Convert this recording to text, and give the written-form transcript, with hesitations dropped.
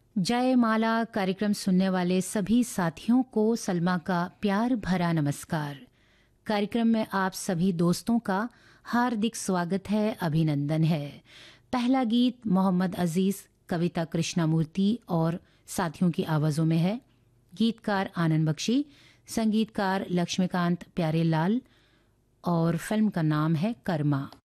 जयमाला कार्यक्रम सुनने वाले सभी साथियों को सलमा का प्यार भरा नमस्कार। कार्यक्रम में आप सभी दोस्तों का हार्दिक स्वागत है, अभिनंदन है। पहला गीत मोहम्मद अजीज, कविता कृष्णमूर्ति और साथियों की आवाज़ों में है। गीतकार आनंद बख्शी, संगीतकार लक्ष्मीकांत प्यारेलाल और फिल्म का नाम है कर्मा।